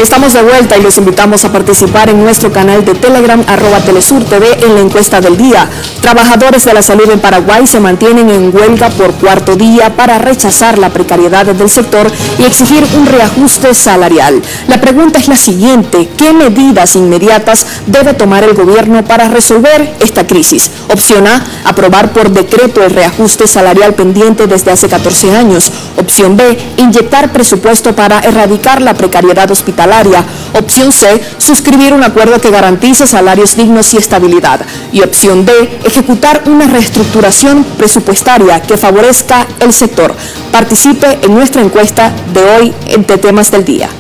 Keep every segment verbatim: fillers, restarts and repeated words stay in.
Estamos de vuelta y los invitamos a participar en nuestro canal de Telegram, arroba Telesur T V, en la encuesta del día. Trabajadores de la salud en Paraguay se mantienen en huelga por cuarto día para rechazar la precariedad del sector y exigir un reajuste salarial. La pregunta es la siguiente: ¿qué medidas inmediatas debe tomar el gobierno para resolver esta crisis? Opción A, aprobar por decreto el reajuste salarial pendiente desde hace catorce años. Opción B, inyectar presupuesto para erradicar la precariedad hospitalaria. Opción C, suscribir un acuerdo que garantice salarios dignos y estabilidad. Y opción D, ejecutar una reestructuración presupuestaria que favorezca el sector. Participe en nuestra encuesta de hoy de temas del día.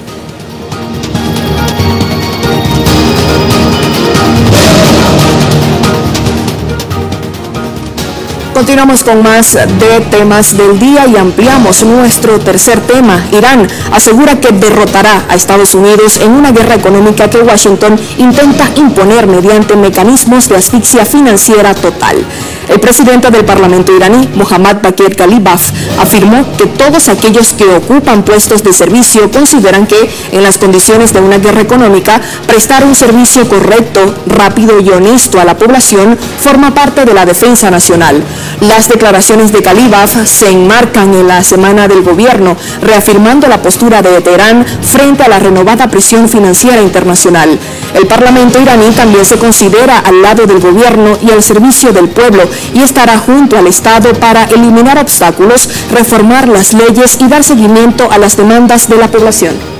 Continuamos con más de temas del día y ampliamos nuestro tercer tema. Irán asegura que derrotará a Estados Unidos en una guerra económica que Washington intenta imponer mediante mecanismos de asfixia financiera total. El presidente del Parlamento iraní, Mohammad Bagher Ghalibaf, afirmó que todos aquellos que ocupan puestos de servicio consideran que, en las condiciones de una guerra económica, prestar un servicio correcto, rápido y honesto a la población forma parte de la defensa nacional. Las declaraciones de Ghalibaf se enmarcan en la semana del gobierno, reafirmando la postura de Teherán frente a la renovada presión financiera internacional. El Parlamento iraní también se considera al lado del gobierno y al servicio del pueblo y estará junto al Estado para eliminar obstáculos, reformar las leyes y dar seguimiento a las demandas de la población.